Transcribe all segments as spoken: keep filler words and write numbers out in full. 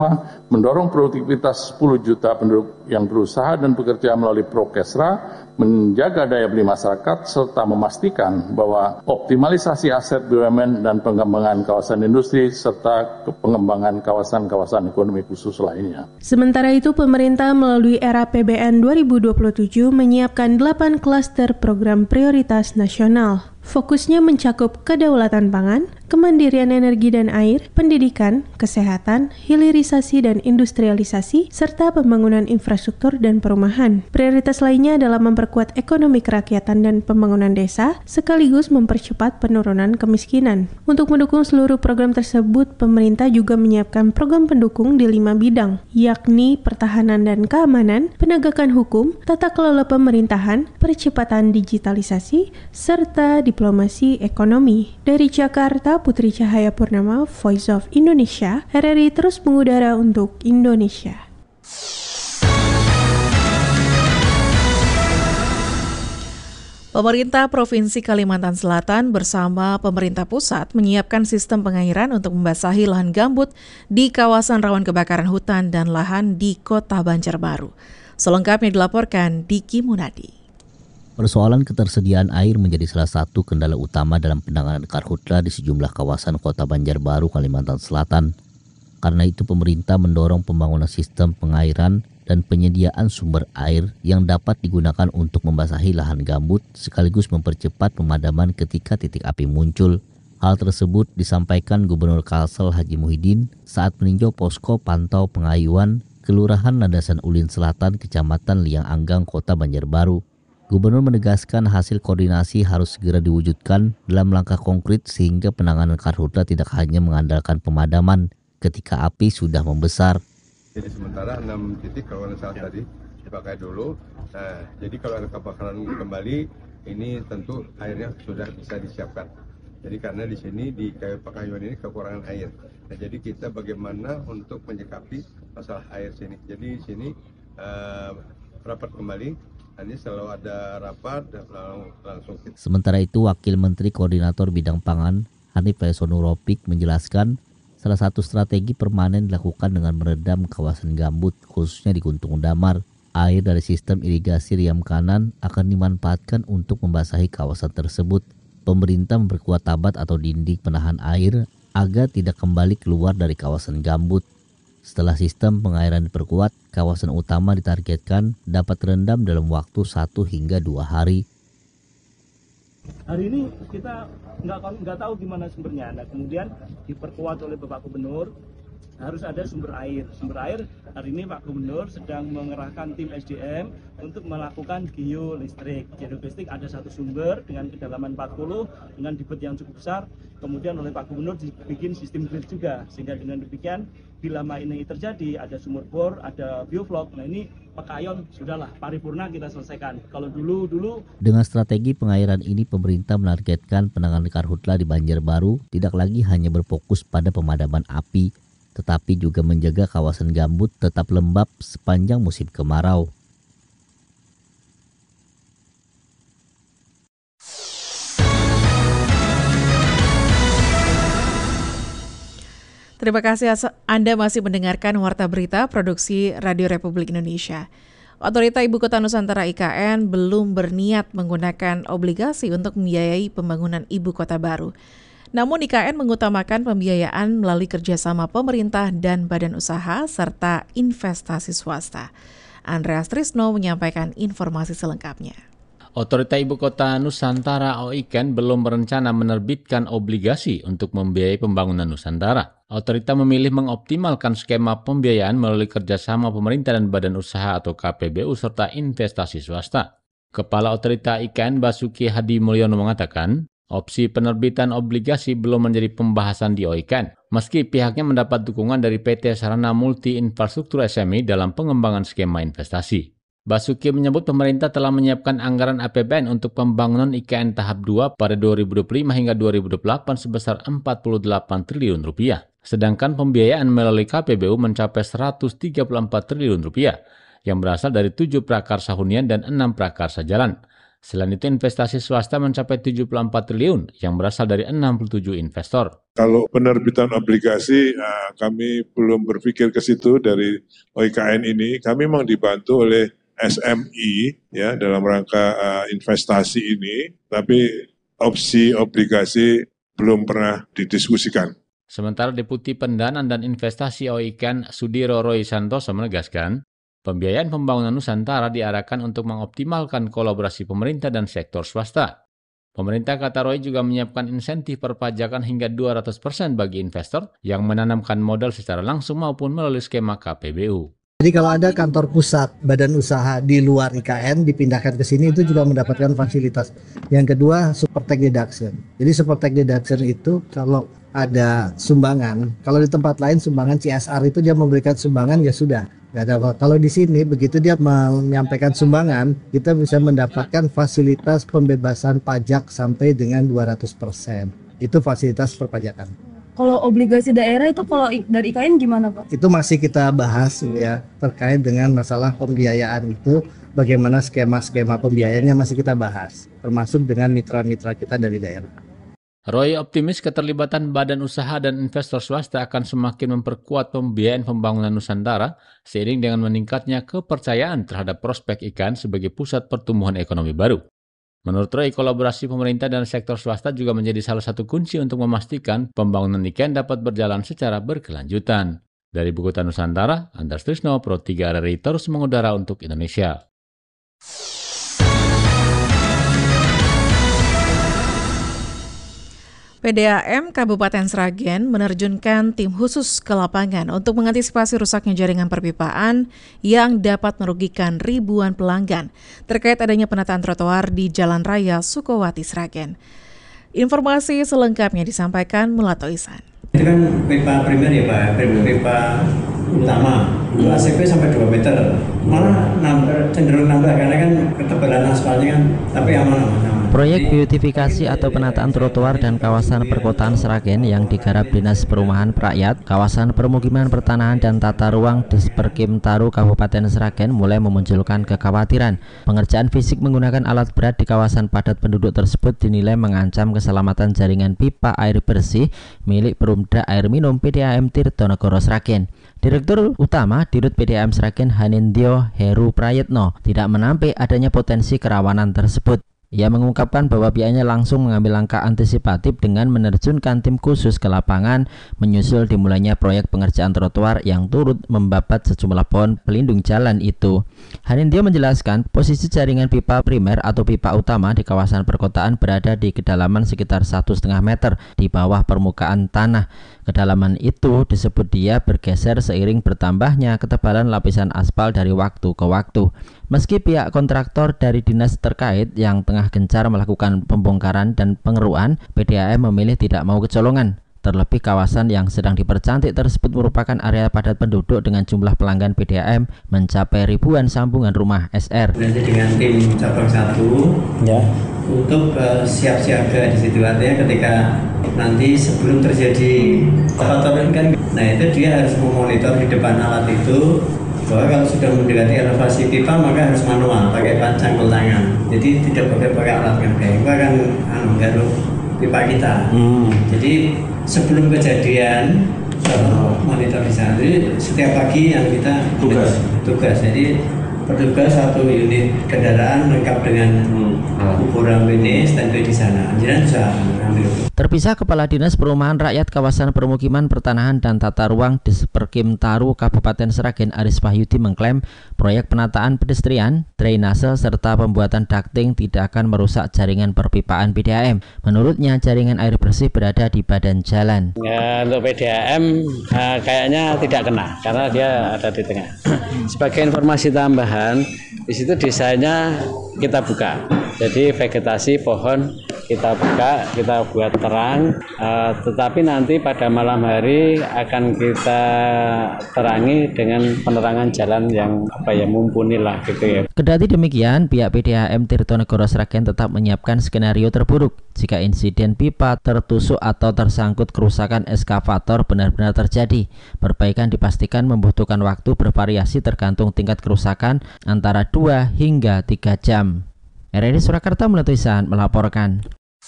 mendorong produktivitas sepuluh juta penduduk yang berusaha dan bekerja melalui Prokesra, menjaga daya beli masyarakat, serta memastikan bahwa optimalisasi aset B U M N dan pengembangan kawasan industri, serta pengembangan kawasan-kawasan ekonomi khusus lainnya. Sementara itu, pemerintah melalui R A P B N dua ribu dua puluh tujuh menyiapkan delapan klaster program prioritas nasional. Fokusnya mencakup kedaulatan pangan, kemandirian energi dan air, pendidikan, kesehatan, hilirisasi dan industrialisasi, serta pembangunan infrastruktur dan perumahan. Prioritas lainnya adalah memperkuat ekonomi kerakyatan dan pembangunan desa, sekaligus mempercepat penurunan kemiskinan. Untuk mendukung seluruh program tersebut, pemerintah juga menyiapkan program pendukung di lima bidang, yakni pertahanan dan keamanan, penegakan hukum, tata kelola pemerintahan, percepatan digitalisasi, serta diplomasi ekonomi. Dari Jakarta, Putri Cahaya Purnama, Voice of Indonesia, R R I terus mengudara untuk Indonesia. Pemerintah Provinsi Kalimantan Selatan bersama pemerintah pusat menyiapkan sistem pengairan untuk membasahi lahan gambut di kawasan rawan kebakaran hutan dan lahan di Kota Banjarbaru. Selengkapnya dilaporkan Diki Munadi. Persoalan ketersediaan air menjadi salah satu kendala utama dalam penanganan karhutla di sejumlah kawasan Kota Banjarbaru, Kalimantan Selatan. Karena itu pemerintah mendorong pembangunan sistem pengairan dan penyediaan sumber air yang dapat digunakan untuk membasahi lahan gambut sekaligus mempercepat pemadaman ketika titik api muncul. Hal tersebut disampaikan Gubernur Kalsel Haji Muhyiddin saat meninjau posko pantau pengayuan Kelurahan Landasan Ulin Selatan, Kecamatan Liang Anggang, Kota Banjarbaru. Gubernur menegaskan hasil koordinasi harus segera diwujudkan dalam langkah konkret sehingga penanganan karhutla tidak hanya mengandalkan pemadaman ketika api sudah membesar. Jadi sementara enam titik kalau saat tadi dipakai dulu. Nah, jadi kalau ada kebakaran kembali, ini tentu airnya sudah bisa disiapkan. Jadi karena di sini di kayu pakayuan ini kekurangan air. Nah, jadi kita bagaimana untuk menyikapi masalah air sini. Jadi di sini uh, rapat kembali. Ini selalu ada rapat dan langsung kita. Sementara itu, Wakil Menteri Koordinator Bidang Pangan Hanif Haisonurofik menjelaskan salah satu strategi permanen dilakukan dengan meredam kawasan gambut khususnya di Guntung Damar. Air dari sistem irigasi Riam Kanan akan dimanfaatkan untuk membasahi kawasan tersebut. Pemerintah memperkuat tabat atau dinding penahan air agar tidak kembali keluar dari kawasan gambut. Setelah sistem pengairan diperkuat, kawasan utama ditargetkan dapat terendam dalam waktu satu hingga dua hari. Hari ini kita nggak nggak tahu gimana sumbernya. Nah, kemudian diperkuat oleh Bapak Gubernur, harus ada sumber air. Sumber air hari ini Pak Gubernur sedang mengerahkan tim S D M untuk melakukan geolistrik. Geolistrik ada satu sumber dengan kedalaman empat puluh dengan debit yang cukup besar. Kemudian oleh Pak Gubernur dibikin sistem grid juga, sehingga dengan demikian bila ini terjadi ada sumur bor, ada bioflok. Nah ini Pekayon sudahlah paripurna kita selesaikan. Kalau dulu dulu dengan strategi pengairan ini pemerintah menargetkan penanganan karhutla di Banjarbaru tidak lagi hanya berfokus pada pemadaman api, tetapi juga menjaga kawasan gambut tetap lembab sepanjang musim kemarau. Terima kasih Anda masih mendengarkan Warta Berita Produksi Radio Republik Indonesia. Otorita Ibu Kota Nusantara I K N belum berniat menggunakan obligasi untuk membiayai pembangunan Ibu Kota baru. Namun I K N mengutamakan pembiayaan melalui kerjasama pemerintah dan badan usaha serta investasi swasta. Andreas Trisno menyampaikan informasi selengkapnya. Otorita Ibu Kota Nusantara O I K N belum berencana menerbitkan obligasi untuk membiayai pembangunan Nusantara. Otorita memilih mengoptimalkan skema pembiayaan melalui kerjasama pemerintah dan badan usaha atau K P B U serta investasi swasta. Kepala Otorita I K N Basuki Hadi Mulyono mengatakan, opsi penerbitan obligasi belum menjadi pembahasan di O I K N, meski pihaknya mendapat dukungan dari P T Sarana Multi Infrastruktur S M I dalam pengembangan skema investasi. Basuki menyebut pemerintah telah menyiapkan anggaran A P B N untuk pembangunan I K N tahap dua pada dua ribu dua puluh lima hingga dua ribu dua puluh delapan sebesar empat puluh delapan triliun rupiah. Sedangkan pembiayaan melalui K P B U mencapai seratus tiga puluh empat triliun rupiah yang berasal dari tujuh prakarsa hunian dan enam prakarsa jalan. Selain itu, investasi swasta mencapai tujuh puluh empat triliun yang berasal dari enam puluh tujuh investor. Kalau penerbitan obligasi, kami belum berpikir ke situ dari O I K N ini. Kami memang dibantu oleh S M I ya dalam rangka investasi ini, tapi opsi obligasi belum pernah didiskusikan. Sementara Deputi Pendanaan dan Investasi O I K N Sudiro Roy Santoso menegaskan, pembiayaan pembangunan Nusantara diarahkan untuk mengoptimalkan kolaborasi pemerintah dan sektor swasta. Pemerintah, kata Roy, juga menyiapkan insentif perpajakan hingga dua ratus persen bagi investor yang menanamkan modal secara langsung maupun melalui skema K P B U. Jadi kalau ada kantor pusat badan usaha di luar I K N dipindahkan ke sini itu juga mendapatkan fasilitas. Yang kedua, super tax deduction. Jadi super tax deduction itu kalau ada sumbangan, kalau di tempat lain sumbangan C S R itu dia memberikan sumbangan ya sudah, nggak ada apa. Kalau di sini begitu dia menyampaikan sumbangan, kita bisa mendapatkan fasilitas pembebasan pajak sampai dengan dua ratus persen. Itu fasilitas perpajakan. Kalau obligasi daerah itu kalau dari I K N gimana Pak? Itu masih kita bahas ya, terkait dengan masalah pembiayaan itu, bagaimana skema-skema pembiayaannya masih kita bahas, termasuk dengan mitra-mitra kita dari daerah. Roy optimis keterlibatan badan usaha dan investor swasta akan semakin memperkuat pembiayaan pembangunan Nusantara seiring dengan meningkatnya kepercayaan terhadap prospek I K N sebagai pusat pertumbuhan ekonomi baru. Menurut Roy, kolaborasi pemerintah dan sektor swasta juga menjadi salah satu kunci untuk memastikan pembangunan I K N dapat berjalan secara berkelanjutan. Dari Ibu Kota Nusantara, Andars Trisno, Pro tiga R R I terus mengudara untuk Indonesia. P D A M Kabupaten Sragen menerjunkan tim khusus ke lapangan untuk mengantisipasi rusaknya jaringan perpipaan yang dapat merugikan ribuan pelanggan terkait adanya penataan trotoar di Jalan Raya Sukowati Sragen. Informasi selengkapnya disampaikan Mulato Ihsan. Itu kan pipa primer ya Pak, pipa utama, A C P sampai dua meter, malah nambah, cenderung nambah karena kan ketebalan aspalnya kan, tapi aman-aman. Proyek beautifikasi atau penataan trotoar dan kawasan perkotaan Sragen yang digarap Dinas Perumahan Rakyat, Kawasan Permukiman Pertanahan dan Tata Ruang Disperkim Taru Kabupaten Sragen mulai memunculkan kekhawatiran. Pengerjaan fisik menggunakan alat berat di kawasan padat penduduk tersebut dinilai mengancam keselamatan jaringan pipa air bersih milik Perumda Air Minum P D A M Tirtonegoro Sragen. Direktur Utama Dirut P D A M Sragen Hanindyo Heru Prayetno tidak menampik adanya potensi kerawanan tersebut. Ia mengungkapkan bahwa pihaknya langsung mengambil langkah antisipatif dengan menerjunkan tim khusus ke lapangan menyusul dimulainya proyek pengerjaan trotoar yang turut membabat sejumlah pohon pelindung jalan itu. Hanindyo menjelaskan posisi jaringan pipa primer atau pipa utama di kawasan perkotaan berada di kedalaman sekitar satu koma lima meter di bawah permukaan tanah. Kedalaman itu disebut dia bergeser seiring bertambahnya ketebalan lapisan aspal dari waktu ke waktu. Meski pihak kontraktor dari dinas terkait yang tengah gencar melakukan pembongkaran dan pengeruan, P D A M memilih tidak mau kecolongan. Terlebih kawasan yang sedang dipercantik tersebut merupakan area padat penduduk dengan jumlah pelanggan P D A M mencapai ribuan sambungan rumah S R. Nanti dengan tim cabang satu ya untuk uh, siap siaga di situ, artinya ketika nanti sebelum terjadi faktor kan, nah itu dia harus memonitor di depan alat itu bahwa kalau sudah mendekati elevasi pipa maka harus manual pakai cangkul tangan. Jadi tidak boleh pakai alat ngebreng, itu akan anu garuk pipa kita. Hmm. Jadi sebelum kejadian oh. monitor di sana. Jadi setiap pagi yang kita tugas tugas. Jadi petugas satu unit kendaraan lengkap dengan hmm. ukuran ini standby di sana. Jadi bisa ambil. Terpisah, Kepala Dinas Perumahan Rakyat Kawasan Permukiman Pertanahan dan Tata Ruang Disperkim Taru Kabupaten Sragen Aris Wahyudi mengklaim proyek penataan pedestrian, drainase serta pembuatan ducting tidak akan merusak jaringan perpipaan P D A M. Menurutnya jaringan air bersih berada di badan jalan. Ya, untuk P D A M uh, kayaknya tidak kena karena dia ada di tengah. Sebagai informasi tambahan, di situ desainnya kita buka. Jadi vegetasi pohon kita buka, kita buat terang, uh, tetapi nanti pada malam hari akan kita terangi dengan penerangan jalan yang apa ya mumpuni lah gitu ya. Kendati demikian, pihak P D A M Tirtonegoro Sragen tetap menyiapkan skenario terburuk jika insiden pipa tertusuk atau tersangkut kerusakan eskavator benar-benar terjadi. Perbaikan dipastikan membutuhkan waktu bervariasi tergantung tingkat kerusakan antara dua hingga tiga jam. R R I Surakarta Mulatu Ihsan melaporkan.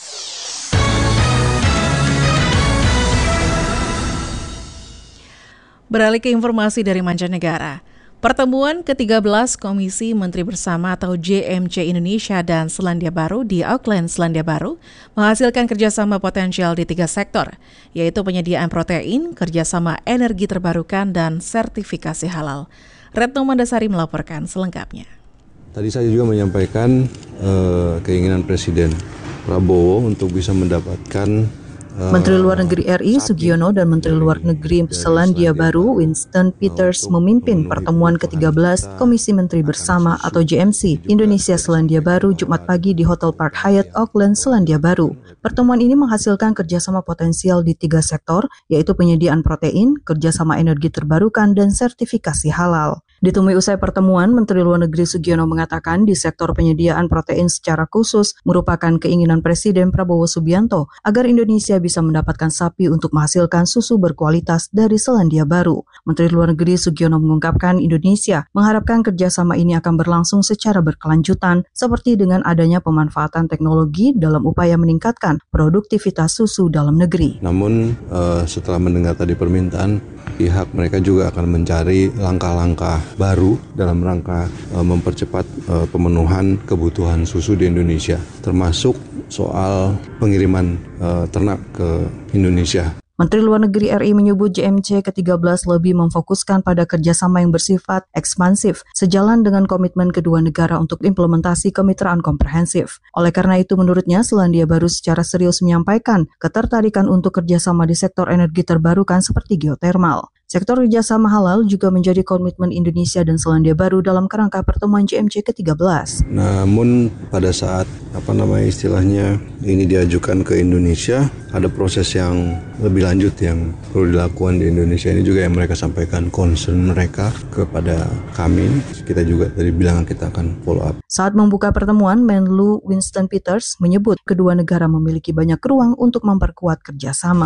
Beralih ke informasi dari mancanegara. Pertemuan ke tiga belas Komisi Menteri Bersama atau J M C Indonesia dan Selandia Baru di Auckland, Selandia Baru menghasilkan kerjasama potensial di tiga sektor, yaitu penyediaan protein, kerjasama energi terbarukan, dan sertifikasi halal. Retno Mandasari melaporkan selengkapnya. Tadi saya juga menyampaikan uh, keinginan Presiden Prabowo untuk bisa mendapatkan Menteri Luar Negeri R I Sugiono dan Menteri Luar Negeri Selandia Baru Winston Peters memimpin pertemuan ke tiga belas Komisi Menteri Bersama atau J M C Indonesia Selandia Baru Jumat pagi di Hotel Park Hyatt Auckland, Selandia Baru. Pertemuan ini menghasilkan kerjasama potensial di tiga sektor, yaitu penyediaan protein, kerjasama energi terbarukan, dan sertifikasi halal. Ditemui usai pertemuan, Menteri Luar Negeri Sugiono mengatakan di sektor penyediaan protein secara khusus merupakan keinginan Presiden Prabowo Subianto agar Indonesia bisa mendapatkan sapi untuk menghasilkan susu berkualitas dari Selandia Baru. Menteri Luar Negeri Sugiono mengungkapkan Indonesia mengharapkan kerjasama ini akan berlangsung secara berkelanjutan, seperti dengan adanya pemanfaatan teknologi dalam upaya meningkatkan produktivitas susu dalam negeri. Namun uh, setelah mendengar tadi permintaan, pihak mereka juga akan mencari langkah-langkah baru dalam rangka uh, mempercepat uh, pemenuhan kebutuhan susu di Indonesia, termasuk soal pengiriman uh, ternak ke Indonesia. Menteri Luar Negeri R I menyebut J M C ke tiga belas lebih memfokuskan pada kerjasama yang bersifat ekspansif, sejalan dengan komitmen kedua negara untuk implementasi kemitraan komprehensif. Oleh karena itu, menurutnya, Selandia Baru secara serius menyampaikan ketertarikan untuk kerjasama di sektor energi terbarukan seperti geotermal. Sektor kerjasama halal juga menjadi komitmen Indonesia dan Selandia Baru dalam kerangka pertemuan J M C ke tiga belas. Namun pada saat apa namanya istilahnya ini diajukan ke Indonesia, ada proses yang lebih lanjut yang perlu dilakukan di Indonesia. Ini juga yang mereka sampaikan concern mereka kepada kami. Kita juga tadi bilang kita akan follow up. Saat membuka pertemuan, Menlu Winston Peters menyebut kedua negara memiliki banyak ruang untuk memperkuat kerjasama.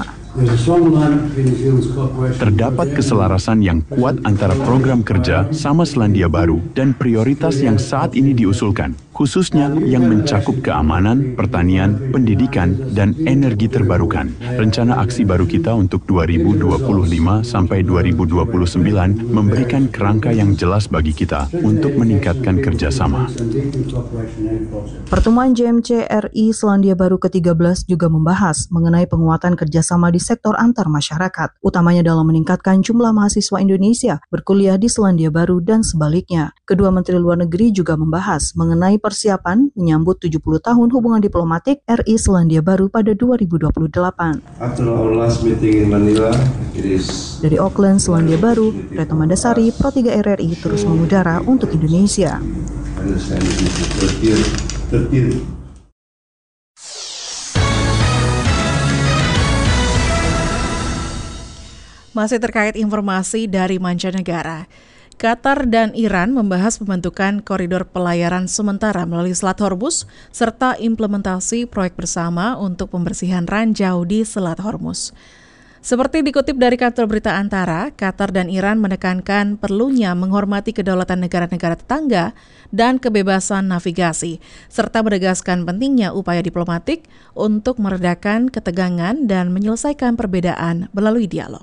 Terdapat keselarasan yang kuat antara program kerja sama Selandia Baru dan prioritas yang saat ini diusulkan, khususnya yang mencakup keamanan, pertanian, pendidikan, dan energi terbarukan. Rencana aksi baru kita untuk dua ribu dua puluh lima sampai dua ribu dua puluh sembilan memberikan kerangka yang jelas bagi kita untuk meningkatkan kerjasama. Pertemuan J M C R I Selandia Baru ke tiga belas juga membahas mengenai penguatan kerjasama di sektor antar masyarakat, utamanya dalam meningkatkan jumlah mahasiswa Indonesia berkuliah di Selandia Baru dan sebaliknya. Kedua Menteri Luar Negeri juga membahas mengenai persiapan menyambut tujuh puluh tahun hubungan diplomatik R I Selandia Baru pada dua ribu dua puluh delapan. After our last meeting in Manila, it is... Dari Auckland, Selandia Baru, Retno Mandasari, Pro tiga R R I terus mengudara untuk Indonesia. Masih terkait informasi dari mancanegara, Qatar dan Iran membahas pembentukan koridor pelayaran sementara melalui Selat Hormuz serta implementasi proyek bersama untuk pembersihan ranjau di Selat Hormuz. Seperti dikutip dari kantor berita Antara, Qatar dan Iran menekankan perlunya menghormati kedaulatan negara-negara tetangga dan kebebasan navigasi, serta menegaskan pentingnya upaya diplomatik untuk meredakan ketegangan dan menyelesaikan perbedaan melalui dialog.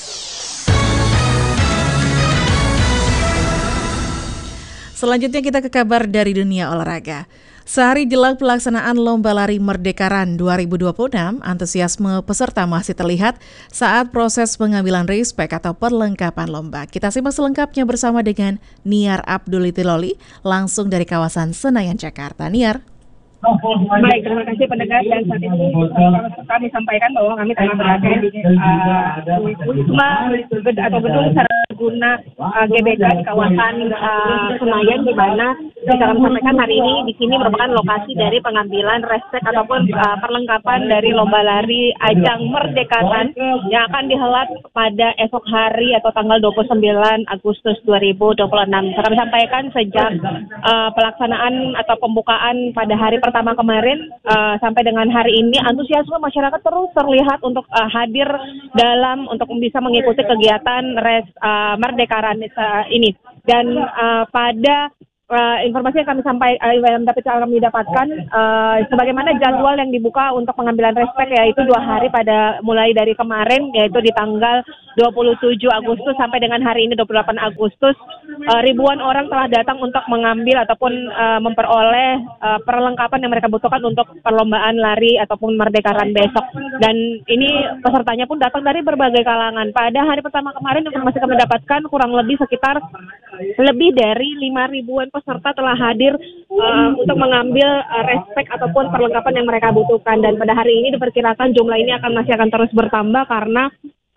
Selanjutnya kita ke kabar dari dunia olahraga. Sehari jelang pelaksanaan Lomba Lari Merdekaran dua ribu dua puluh enam, antusiasme peserta masih terlihat saat proses pengambilan respek atau perlengkapan lomba. Kita simak selengkapnya bersama dengan Niar Abduliltiloli, langsung dari kawasan Senayan, Jakarta. Niar. Baik, terima kasih pendengar, dan saat ini kami sampaikan bahwa kami tengah berada di uh, Wisma atau gedung serbaguna uh, G B K di kawasan uh, Senayan, di mana bisa kami sampaikan hari ini di sini merupakan lokasi dari pengambilan respek ataupun uh, perlengkapan dari lomba lari ajang Merdekaran yang akan dihelat pada esok hari atau tanggal dua puluh sembilan Agustus dua ribu dua puluh enam. Kami sampaikan sejak uh, pelaksanaan atau pembukaan pada hari pertama kemarin uh, sampai dengan hari ini, antusiasme masyarakat terus terlihat untuk uh, hadir dalam untuk bisa mengikuti kegiatan res uh, Merdekaran uh, ini. Dan uh, pada uh, informasi yang kami sampai uh, yang dapat kami dapatkan uh, sebagaimana jadwal yang dibuka untuk pengambilan respek yaitu dua hari pada mulai dari kemarin yaitu di tanggal dua puluh tujuh Agustus sampai dengan hari ini dua puluh delapan Agustus uh, ribuan orang telah datang untuk mengambil ataupun uh, memperoleh uh, perlengkapan yang mereka butuhkan untuk perlombaan lari ataupun Merdeka Run besok. Dan ini pesertanya pun datang dari berbagai kalangan. Pada hari pertama kemarin informasi kami dapatkan kurang lebih sekitar lebih dari lima ribuan peserta telah hadir uh, untuk mengambil uh, respek ataupun perlengkapan yang mereka butuhkan. Dan pada hari ini diperkirakan jumlah ini akan masih akan terus bertambah karena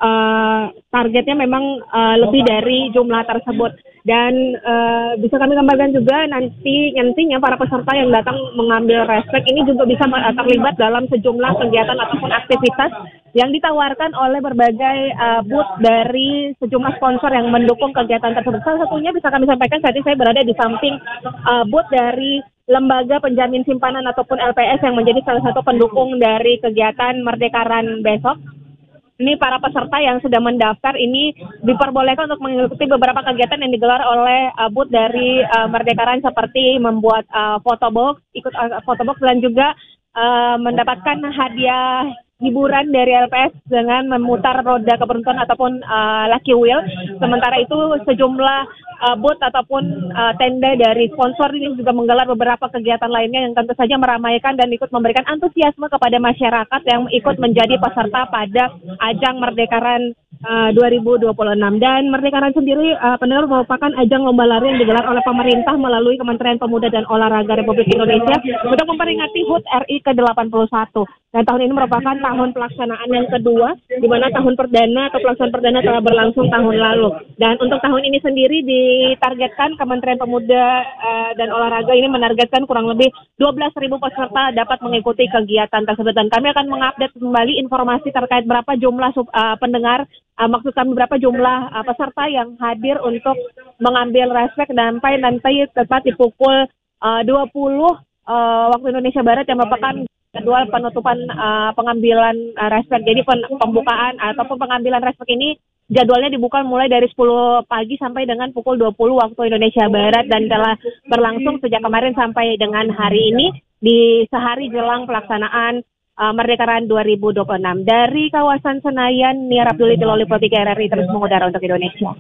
Uh, targetnya memang uh, lebih dari jumlah tersebut. Dan uh, bisa kami gambarkan juga nanti nantinya para peserta yang datang mengambil respek ini juga bisa terlibat dalam sejumlah kegiatan ataupun aktivitas yang ditawarkan oleh berbagai uh, booth dari sejumlah sponsor yang mendukung kegiatan tersebut. Salah satunya bisa kami sampaikan saat ini saya berada di samping uh, booth dari Lembaga Penjamin Simpanan ataupun L P S yang menjadi salah satu pendukung dari kegiatan Merdeka Run besok. Ini para peserta yang sudah mendaftar ini diperbolehkan untuk mengikuti beberapa kegiatan yang digelar oleh uh, booth dari uh, Merdeka Run seperti membuat uh, photobox, ikut uh, photobox dan juga uh, mendapatkan hadiah hiburan dari L P S dengan memutar roda keberuntungan ataupun uh, lucky wheel. Sementara itu sejumlah uh, booth ataupun uh, tenda dari sponsor ini juga menggelar beberapa kegiatan lainnya yang tentu saja meramaikan dan ikut memberikan antusiasme kepada masyarakat yang ikut menjadi peserta pada ajang Merdeka Run uh, dua ribu dua puluh enam. Dan Merdeka Run sendiri uh, pendengar merupakan ajang lomba lari yang digelar oleh pemerintah melalui Kementerian Pemuda dan Olahraga Republik Indonesia untuk memperingati H U T R I ke delapan puluh satu. Dan tahun ini merupakan tahun pelaksanaan yang kedua, di mana tahun perdana atau pelaksanaan perdana telah berlangsung tahun lalu. Dan untuk tahun ini sendiri ditargetkan Kementerian Pemuda uh, dan Olahraga ini menargetkan kurang lebih dua belas ribu peserta dapat mengikuti kegiatan tersebut. Dan kami akan mengupdate kembali informasi terkait berapa jumlah uh, pendengar, uh, maksud kami berapa jumlah uh, peserta yang hadir untuk mengambil respek sampai nanti tepat di pukul uh, dua puluh uh, waktu Indonesia Barat yang merupakan jadwal penutupan uh, pengambilan uh, respek. Jadi pen, pembukaan ataupun pengambilan respek ini jadwalnya dibuka mulai dari sepuluh pagi sampai dengan pukul dua puluh waktu Indonesia Barat dan telah berlangsung sejak kemarin sampai dengan hari ini di sehari jelang pelaksanaan uh, Merdeka Run dua ribu dua puluh enam. Dari kawasan Senayan, Nia Abdul Tiloli tiga R R I terus mengudara untuk Indonesia.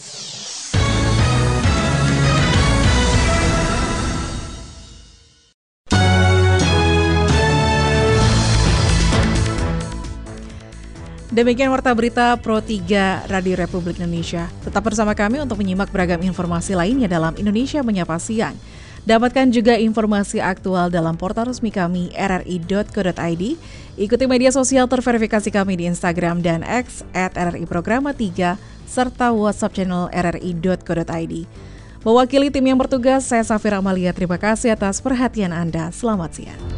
Demikian Warta Berita Pro tiga Radio Republik Indonesia. Tetap bersama kami untuk menyimak beragam informasi lainnya dalam Indonesia Menyapa Siang. Dapatkan juga informasi aktual dalam portal resmi kami r r i dot co dot i d. Ikuti media sosial terverifikasi kami di Instagram dan X at r r i programa tiga serta WhatsApp channel r r i dot co dot i d. Mewakili tim yang bertugas, saya Safira Amalia. Terima kasih atas perhatian Anda. Selamat siang.